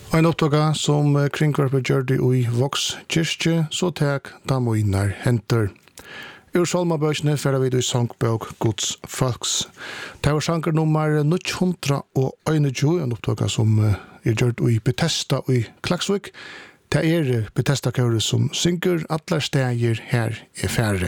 En opptaga som kringvarpet gjør det i Vox kyrkje, så tek damoinar henter. Ur salmabøkene færer vi i sangbøk Guds folks. Det var sanger nummer 921, en opptaga som gjort i Bethesda i Klaksvik. Det Bethesda-køret som synger atler steder her i færre.